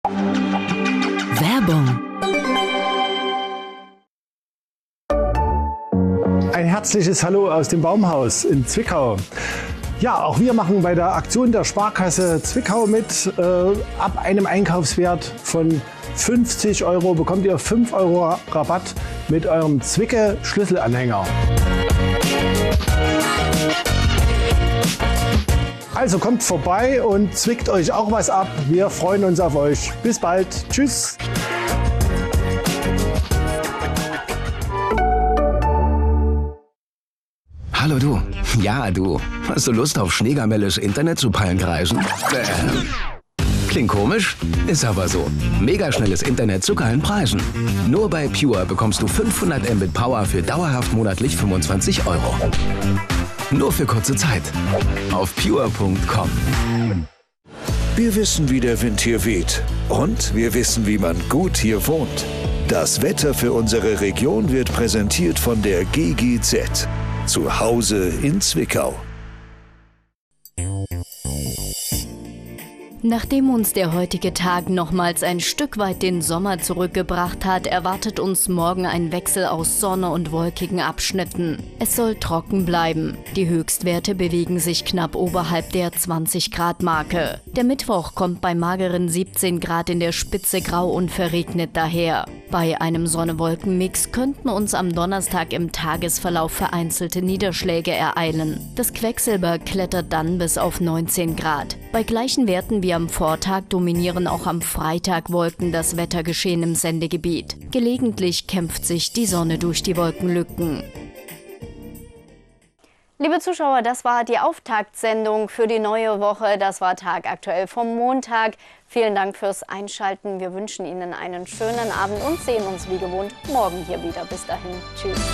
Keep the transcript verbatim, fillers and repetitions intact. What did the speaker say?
Werbung. Ein herzliches Hallo aus dem Baumhaus in Zwickau. Ja, auch wir machen bei der Aktion der Sparkasse Zwickau mit. Äh, ab einem Einkaufswert von fünfzig Euro bekommt ihr fünf Euro Rabatt mit eurem Zwicke-Schlüsselanhänger. Also kommt vorbei und zwickt euch auch was ab. Wir freuen uns auf euch. Bis bald. Tschüss. Hallo du. Ja, du. Hast du Lust auf Schneegamelles Internet zu Pallenkreisen? Äh. Klingt komisch? Ist aber so. Megaschnelles Internet zu geilen Preisen. Nur bei Pure bekommst du fünfhundert Mbit Power für dauerhaft monatlich fünfundzwanzig Euro. Nur für kurze Zeit. Auf pure punkt com. Wir wissen, wie der Wind hier weht. Und wir wissen, wie man gut hier wohnt. Das Wetter für unsere Region wird präsentiert von der G G Z. Zu Hause in Zwickau. Nachdem uns der heutige Tag nochmals ein Stück weit den Sommer zurückgebracht hat, erwartet uns morgen ein Wechsel aus Sonne und wolkigen Abschnitten. Es soll trocken bleiben. Die Höchstwerte bewegen sich knapp oberhalb der zwanzig Grad Marke. Der Mittwoch kommt bei mageren siebzehn Grad in der Spitze grau und verregnet daher. Bei einem Sonne-Wolken-Mix könnten uns am Donnerstag im Tagesverlauf vereinzelte Niederschläge ereilen. Das Quecksilber klettert dann bis auf neunzehn Grad. Bei gleichen Werten wie am Vortag dominieren auch am Freitag Wolken das Wettergeschehen im Sendegebiet. Gelegentlich kämpft sich die Sonne durch die Wolkenlücken. Liebe Zuschauer, das war die Auftaktsendung für die neue Woche. Das war tagaktuell vom Montag. Vielen Dank fürs Einschalten. Wir wünschen Ihnen einen schönen Abend und sehen uns wie gewohnt morgen hier wieder. Bis dahin. Tschüss.